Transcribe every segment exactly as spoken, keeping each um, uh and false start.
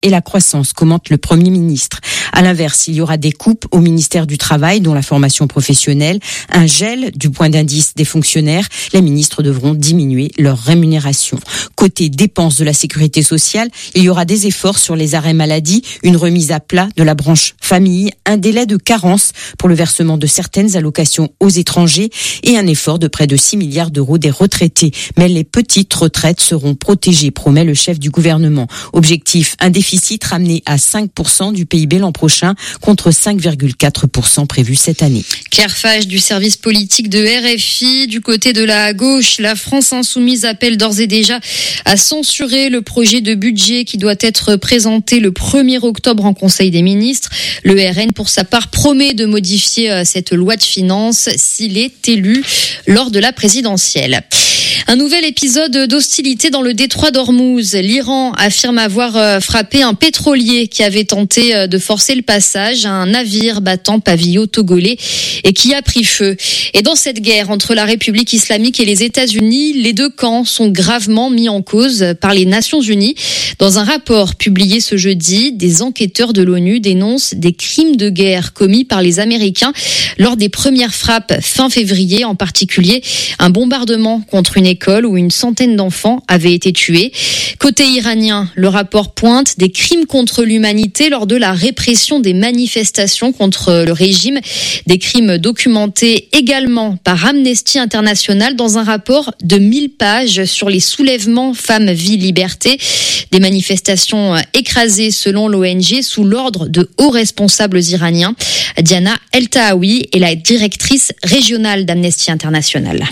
et la croissance, commente le Premier ministre. À l'inverse, il y aura des coupes au ministère du Travail, dont la formation professionnelle, un gel du point d'indice des fonctionnaires. Les ministres devront diminuer leur rémunération. Côté dépenses de la sécurité sociale, il y aura des efforts sur les arrêts maladie, une remise à plat de la branche famille, un délai de carence pour le versement de certaines allocations aux étrangers et un effort de près de six milliards d'euros des retraités. Mais les petites retraites seront protégées, promet le chef du gouvernement. Objectif, un déficit ramené à cinq pour cent du P I B l'an prochain contre cinq virgule quatre pour cent prévu cette année. Claire Fage du service politique de R F I. Du côté de la gauche, la France insoumise appelle d'ores et déjà à censurer le projet de budget qui doit être présenté le premier octobre en Conseil des ministres. Le R N, pour sa part, promet de modifier cette loi de finances s'il est élu lors de la présidentielle. Un nouvel épisode d'hostilité dans le détroit d'Ormuz. L'Iran affirme avoir frappé un pétrolier qui avait tenté de forcer le passage à un navire battant pavillon togolais et qui a pris feu. Et dans cette guerre entre la République islamique et les États-Unis, les deux camps sont gravement mis en cause par les Nations Unies. Dans un rapport publié ce jeudi, des enquêteurs de l'ONU dénoncent des crimes de guerre commis par les Américains lors des premières frappes fin février, en particulier un bombardement contre une école où une centaine d'enfants avaient été tués. Côté iranien, le rapport pointe des crimes contre l'humanité lors de la répression des manifestations contre le régime, des crimes documentés également par Amnesty International dans un rapport de mille pages sur les soulèvements femmes, vie, liberté, des manifestations écrasées selon l'O N G sous l'ordre de hauts responsables iraniens. Diana El-Tahawi est la directrice régionale d'Amnesty International.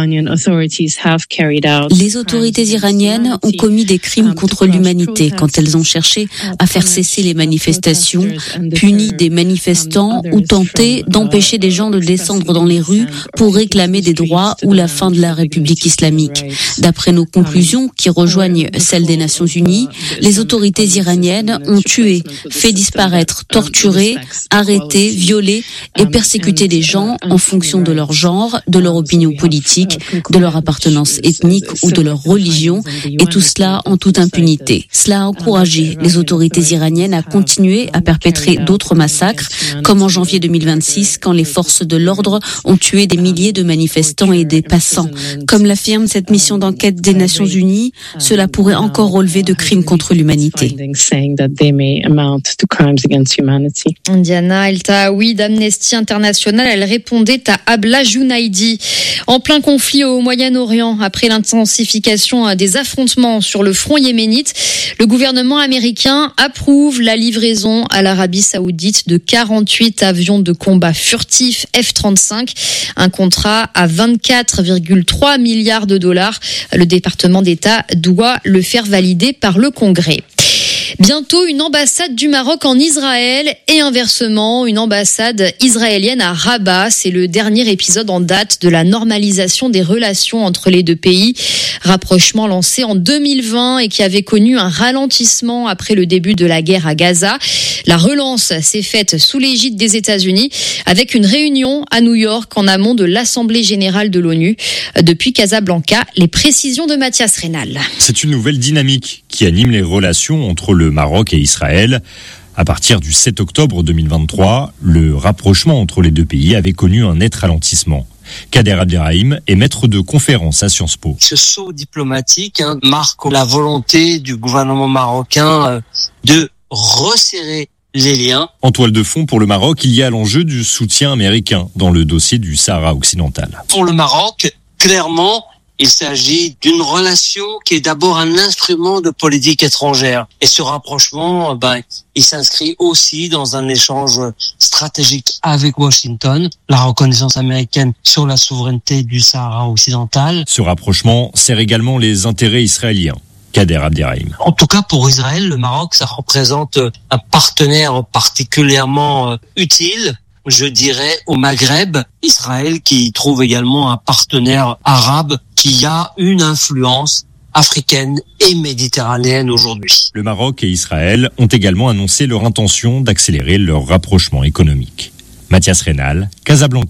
Les autorités iraniennes ont commis des crimes contre l'humanité quand elles ont cherché à faire cesser les manifestations, puni des manifestants ou tenté d'empêcher des gens de descendre dans les rues pour réclamer des droits ou la fin de la République islamique. D'après nos conclusions, qui rejoignent celles des Nations Unies, les autorités iraniennes ont tué, fait disparaître, torturé, arrêté, violé et persécuté des gens en fonction de leur genre, de leur opinion politique, de leur appartenance ethnique ou de leur religion, et tout cela en toute impunité. Cela a encouragé les autorités iraniennes à continuer à perpétrer d'autres massacres, comme en janvier deux mille vingt-six, quand les forces de l'ordre ont tué des milliers de manifestants et des passants. Comme l'affirme cette mission d'enquête des Nations Unies, cela pourrait encore relever de crimes contre l'humanité. Diana El-Tahawi d'Amnesty International, elle répondait à Abla Jounaidi. En plein conflit au Moyen-Orient, après l'intensification des affrontements sur le front yéménite, le gouvernement américain approuve la livraison à l'Arabie Saoudite de quarante-huit avions de combat furtifs F trente-cinq, un contrat à vingt-quatre virgule trois milliards de dollars. Le département d'État doit le faire valider par le Congrès. Bientôt une ambassade du Maroc en Israël et inversement une ambassade israélienne à Rabat. C'est le dernier épisode en date de la normalisation des relations entre les deux pays. Rapprochement lancé en deux mille vingt et qui avait connu un ralentissement après le début de la guerre à Gaza. La relance s'est faite sous l'égide des États-Unis avec une réunion à New York en amont de l'Assemblée générale de l'ONU. Depuis Casablanca, les précisions de Mathias Reynal. C'est une nouvelle dynamique qui anime les relations entre le Maroc et Israël. À partir du sept octobre deux mille vingt-trois, le rapprochement entre les deux pays avait connu un net ralentissement. Kader Abderrahim est maître de conférence à Sciences Po. Ce saut diplomatique hein, marque la volonté du gouvernement marocain euh, de resserrer les liens. En toile de fond pour le Maroc, il y a l'enjeu du soutien américain dans le dossier du Sahara occidental. Pour le Maroc, clairement, il s'agit d'une relation qui est d'abord un instrument de politique étrangère. Et ce rapprochement, ben, il s'inscrit aussi dans un échange stratégique avec Washington, la reconnaissance américaine sur la souveraineté du Sahara occidental. Ce rapprochement sert également les intérêts israéliens. Kader Abderrahim. En tout cas, pour Israël, le Maroc, ça représente un partenaire particulièrement utile, je dirais, au Maghreb. Israël qui trouve également un partenaire arabe qui a une influence africaine et méditerranéenne aujourd'hui. Le Maroc et Israël ont également annoncé leur intention d'accélérer leur rapprochement économique. Mathias Reynal, Casablanca,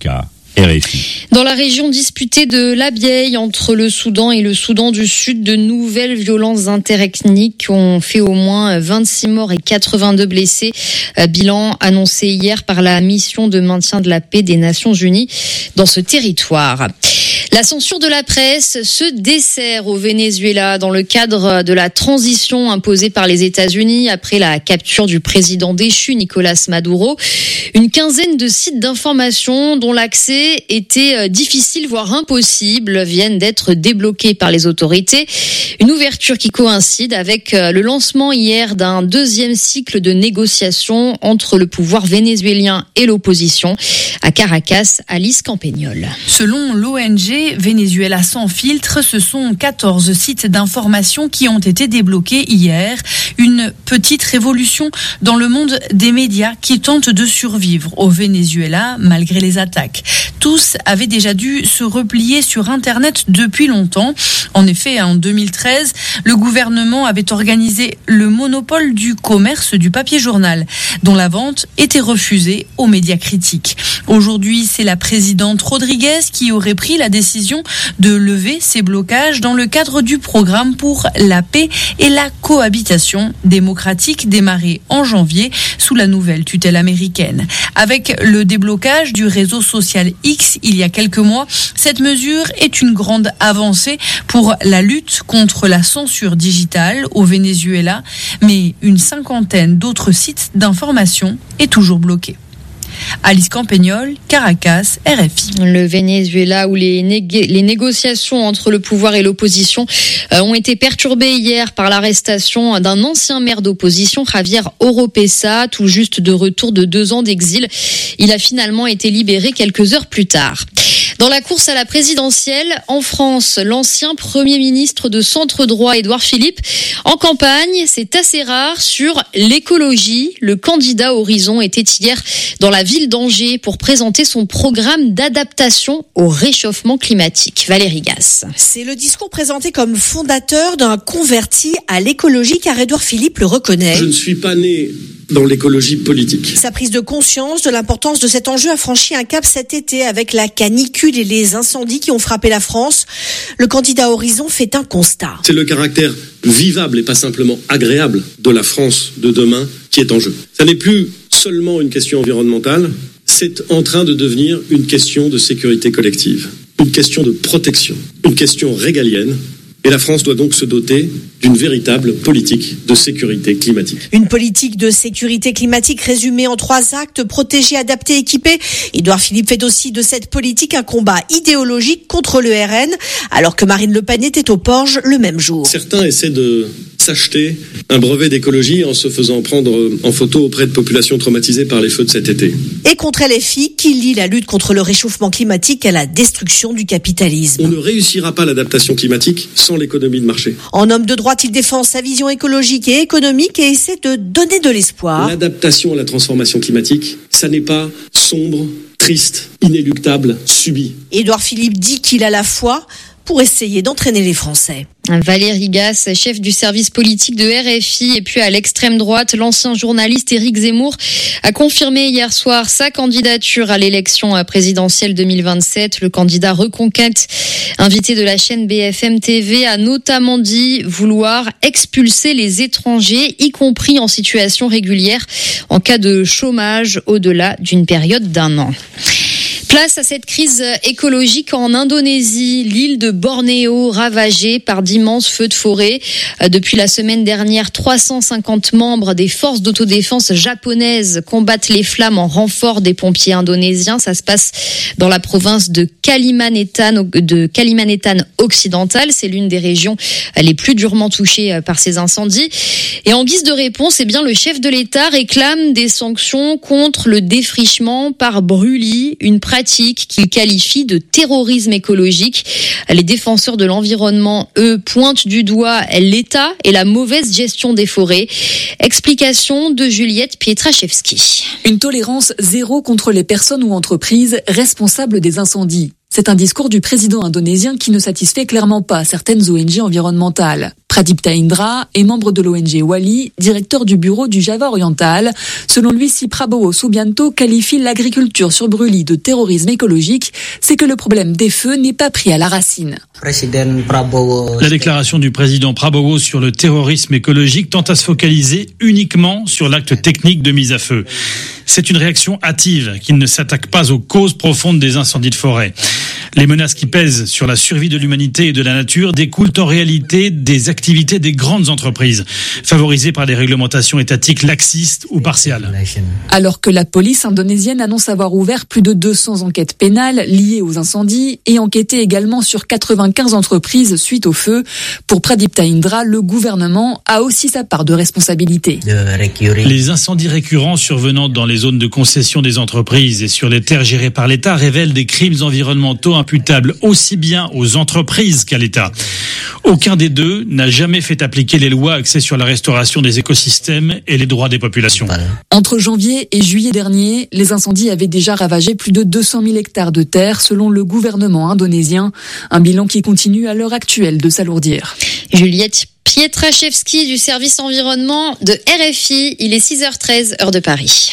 R F I. Dans la région disputée de l'Abyei entre le Soudan et le Soudan du Sud, de nouvelles violences interethniques ont fait au moins vingt-six morts et quatre-vingt-deux blessés. Bilan annoncé hier par la mission de maintien de la paix des Nations Unies dans ce territoire. La censure de la presse se dessert au Venezuela dans le cadre de la transition imposée par les États-Unis après la capture du président déchu Nicolas Maduro. Une quinzaine de sites d'information dont l'accès était difficile, voire impossible, viennent d'être débloqués par les autorités. Une ouverture qui coïncide avec le lancement hier d'un deuxième cycle de négociations entre le pouvoir vénézuélien et l'opposition. À Caracas, Alice Campagnol. Selon l'O N G Venezuela sans filtre, ce sont quatorze sites d'information qui ont été débloqués hier. Une petite révolution dans le monde des médias qui tentent de survivre au Venezuela malgré les attaques. Tous avaient déjà dû se replier sur Internet depuis longtemps. En effet, en deux mille treize, le gouvernement avait organisé le monopole du commerce du papier journal, dont la vente était refusée aux médias critiques. Aujourd'hui, c'est la présidente Rodriguez qui aurait pris la décision de lever ces blocages dans le cadre du programme pour la paix et la cohabitation démocratique démarré en janvier sous la nouvelle tutelle américaine. Avec le déblocage du réseau social X il y a quelques mois, cette mesure est une grande avancée pour la lutte contre la censure digitale au Venezuela, mais une cinquantaine d'autres sites d'information est toujours bloquée. Alice Campagnol, Caracas, R F I. Le Venezuela où les, nég- les négociations entre le pouvoir et l'opposition euh, ont été perturbées hier par l'arrestation d'un ancien maire d'opposition, Javier Oropesa, tout juste de retour de deux ans d'exil. Il a finalement été libéré quelques heures plus tard. Dans la course à la présidentielle, en France, l'ancien Premier ministre de centre droit, Édouard Philippe, en campagne, c'est assez rare sur l'écologie. Le candidat Horizon était hier dans la ville d'Angers pour présenter son programme d'adaptation au réchauffement climatique. Valérie Gasse. C'est le discours présenté comme fondateur d'un converti à l'écologie, car Édouard Philippe le reconnaît. Je ne suis pas né dans l'écologie politique. Sa prise de conscience de l'importance de cet enjeu a franchi un cap cet été avec la canicule et les incendies qui ont frappé la France. Le candidat Horizon fait un constat. C'est le caractère vivable et pas simplement agréable de la France de demain qui est en jeu. Ça n'est plus seulement une question environnementale, c'est en train de devenir une question de sécurité collective, une question de protection, une question régalienne. Et la France doit donc se doter d'une véritable politique de sécurité climatique. Une politique de sécurité climatique résumée en trois actes: protéger, adapter, équiper. Édouard Philippe fait aussi de cette politique un combat idéologique contre le R N, alors que Marine Le Pen était aux Porges le même jour. Certains essaient de s'acheter un brevet d'écologie en se faisant prendre en photo auprès de populations traumatisées par les feux de cet été. Et contre L F I, qui lie la lutte contre le réchauffement climatique à la destruction du capitalisme. On ne réussira pas l'adaptation climatique sans l'économie de marché. En homme de droite, il défend sa vision écologique et économique et essaie de donner de l'espoir. L'adaptation à la transformation climatique, ça n'est pas sombre, triste, inéluctable, subi. Édouard Philippe dit qu'il a la foi pour essayer d'entraîner les Français. Valérie Gasse, chef du service politique de R F I, et puis à l'extrême droite, l'ancien journaliste Éric Zemmour a confirmé hier soir sa candidature à l'élection présidentielle deux mille vingt-sept. Le candidat Reconquête, invité de la chaîne B F M T V, a notamment dit vouloir expulser les étrangers, y compris en situation régulière, en cas de chômage au-delà d'une période d'un an. Place à cette crise écologique en Indonésie, l'île de Bornéo ravagée par d'immenses feux de forêt. Depuis la semaine dernière, trois cent cinquante membres des forces d'autodéfense japonaises combattent les flammes en renfort des pompiers indonésiens. Ça se passe dans la province de Kalimantan, de Kalimantan occidental. C'est l'une des régions les plus durement touchées par ces incendies. Et en guise de réponse, eh bien, le chef de l'État réclame des sanctions contre le défrichement par brûlis, une pratique qu'il qualifie de terrorisme écologique. Les défenseurs de l'environnement, eux, pointent du doigt l'État et la mauvaise gestion des forêts. Explication de Juliette Pietraszewski. Une tolérance zéro contre les personnes ou entreprises responsables des incendies. C'est un discours du président indonésien qui ne satisfait clairement pas certaines O N G environnementales. Pradipta Indra est membre de l'O N G Wali, directeur du bureau du Java oriental. Selon lui, si Prabowo Subianto qualifie l'agriculture sur brûlis de terrorisme écologique, c'est que le problème des feux n'est pas pris à la racine. La déclaration du président Prabowo sur le terrorisme écologique tend à se focaliser uniquement sur l'acte technique de mise à feu. C'est une réaction hâtive qui ne s'attaque pas aux causes profondes des incendies de forêt. Les menaces qui pèsent sur la survie de l'humanité et de la nature découlent en réalité des activités des grandes entreprises, favorisées par des réglementations étatiques laxistes ou partiales. Alors que la police indonésienne annonce avoir ouvert plus de deux cents enquêtes pénales liées aux incendies et enquêté également sur quatre-vingt-quinze entreprises suite au feu, pour Pradipta Indra, le gouvernement a aussi sa part de responsabilité. Les incendies récurrents survenant dans les zones de concession des entreprises et sur les terres gérées par l'État révèlent des crimes environnementaux imputables aussi bien aux entreprises qu'à l'État. Aucun des deux n'a jamais fait appliquer les lois axées sur la restauration des écosystèmes et les droits des populations. Entre janvier et juillet dernier, les incendies avaient déjà ravagé plus de deux cent mille hectares de terre selon le gouvernement indonésien. Un bilan qui continue à l'heure actuelle de s'alourdir. Juliette Pietraszewski du service environnement de R F I. Il est six heures treize, heure de Paris.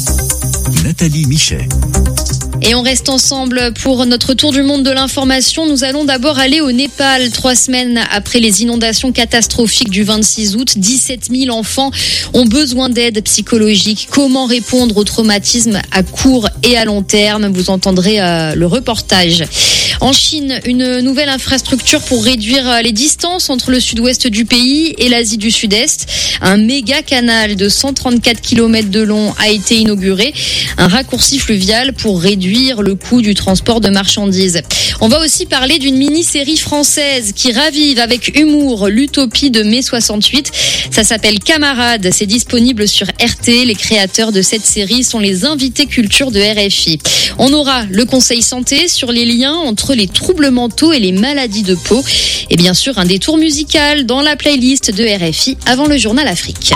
Nathalie Michet. Et on reste ensemble pour notre tour du monde de l'information. Nous allons d'abord aller au Népal. Trois semaines après les inondations catastrophiques du vingt-six août, dix-sept mille enfants ont besoin d'aide psychologique. Comment répondre au traumatisme à court et à long terme? Vous entendrez euh, le reportage. En Chine, une nouvelle infrastructure pour réduire les distances entre le sud-ouest du pays et l'Asie du Sud-Est. Un méga canal de cent trente-quatre kilomètres de long a été inauguré. Un raccourci fluvial pour réduire le coût du transport de marchandises. On va aussi parler d'une mini-série française qui ravive avec humour l'utopie de mai soixante-huit. Ça s'appelle Camarades. C'est disponible sur R T. Les créateurs de cette série sont les invités culture de R F I. On aura le conseil santé sur les liens entre les troubles mentaux et les maladies de peau. Et bien sûr, un détour musical dans la playlist de R F I avant le journal Afrique.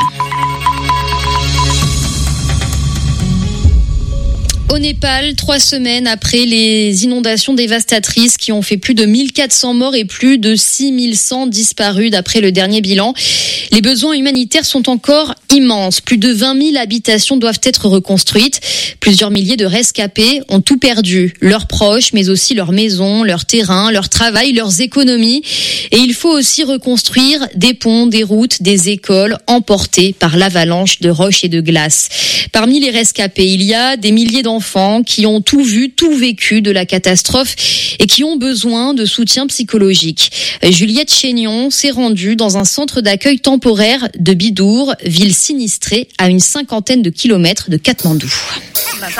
Au Népal, trois semaines après les inondations dévastatrices qui ont fait plus de mille quatre cents morts et plus de six mille cent disparus d'après le dernier bilan, les besoins humanitaires sont encore immenses. Plus de vingt mille habitations doivent être reconstruites. Plusieurs milliers de rescapés ont tout perdu. Leurs proches, mais aussi leurs maisons, leurs terrains, leur travail, leurs économies. Et il faut aussi reconstruire des ponts, des routes, des écoles emportées par l'avalanche de roches et de glace. Parmi les rescapés, il y a des milliers d'enfants qui ont tout vu, tout vécu de la catastrophe et qui ont besoin de soutien psychologique. Juliette Chénion s'est rendue dans un centre d'accueil temporaire de Bidour, ville sinistrée à une cinquantaine de kilomètres de Katmandou.